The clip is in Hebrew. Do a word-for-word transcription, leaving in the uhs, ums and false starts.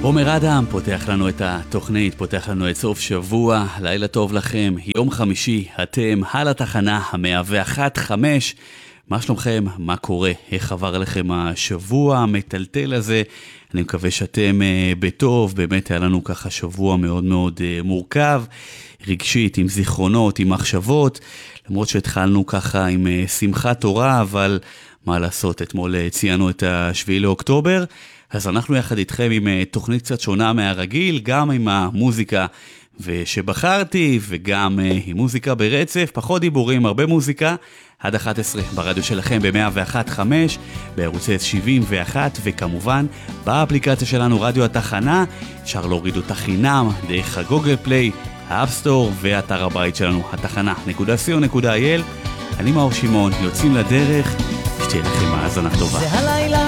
עומר אדם פותח לנו את התוכנית, פותח לנו את סוף שבוע, לילה טוב לכם, יום חמישי, אתם על התחנה המאה ואחת חמש, מה שלומכם, מה קורה, איך עבר לכם השבוע המטלטל הזה, אני מקווה שאתם uh, בטוב, באמת היה לנו ככה שבוע מאוד מאוד uh, מורכב, רגשית, עם זיכרונות, עם מחשבות, למרות שהתחלנו ככה עם uh, שמחת תורה, אבל מה לעשות, אתמול uh, ציינו את השביעי לאוקטובר, אז אנחנו יחד איתכם עם תוכנית קצת שונה מהרגיל, גם עם המוזיקה שבחרתי, וגם עם מוזיקה ברצף, פחות דיבורים, הרבה מוזיקה, עד אחת עשרה ברדיו שלכם ב-מאה ואחת חמש, בערוצי שבעים ואחת, וכמובן באפליקציה שלנו רדיו התחנה, אפשר להוריד אותה חינם דרך הגוגל פליי, האפסטור, ואתר הבית שלנו, התחנה נקודה סי או נקודה איי אל. אני מאור שמעון, יוצאים לדרך, שתהיה לכם האזנה טובה. זה הלילה